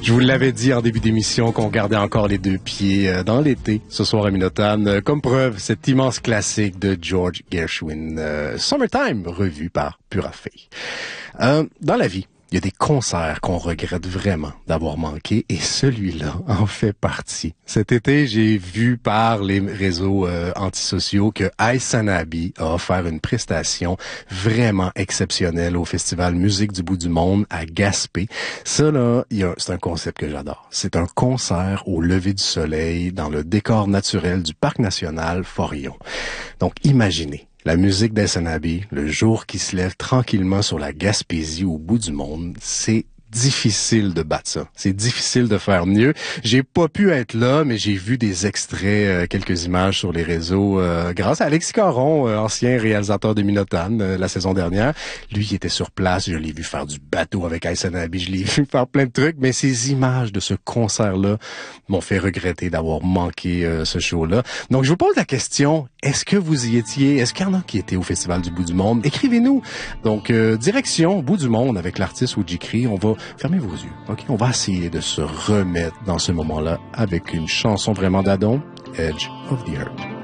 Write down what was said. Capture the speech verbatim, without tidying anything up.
Je vous l'avais dit en début d'émission qu'on gardait encore les deux pieds dans l'été ce soir à Minotane. Comme preuve, cet immense classique de George Gershwin, euh, Summertime, revu par Purafay. Euh, dans la vie, il y a des concerts qu'on regrette vraiment d'avoir manqué et celui-là en fait partie. Cet été, j'ai vu par les réseaux euh, antisociaux que Aïssanabi a offert une prestation vraiment exceptionnelle au Festival Musique du bout du monde à Gaspé. Ça, là, il y a, c'est un concept que j'adore. C'est un concert au lever du soleil dans le décor naturel du Parc national Forillon. Donc, imaginez. La musique d'Aïssanabi, le jour qui se lève tranquillement sur la Gaspésie au bout du monde, c'est difficile de battre ça. C'est difficile de faire mieux. J'ai pas pu être là, mais j'ai vu des extraits, euh, quelques images sur les réseaux euh, grâce à Alexis Caron, euh, ancien réalisateur de Minotane euh, la saison dernière. Lui, il était sur place. Je l'ai vu faire du bateau avec Aïssanabi. Je l'ai vu faire plein de trucs. Mais ces images de ce concert-là m'ont fait regretter d'avoir manqué euh, ce show-là. Donc, je vous pose la question, est-ce que vous y étiez? Est-ce qu'il y en a qui étaient au Festival du bout du monde? Écrivez-nous. Donc, euh, direction Bout du monde avec l'artiste Oudjikri. On va fermez vos yeux, ok? On va essayer de se remettre dans ce moment-là avec une chanson vraiment d'Adon, Edge of the Earth.